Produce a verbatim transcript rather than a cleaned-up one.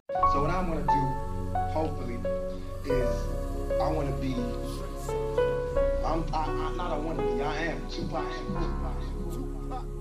So what I want to do, hopefully, is I want to be. I'm I, I not I want to be. I am Tupac.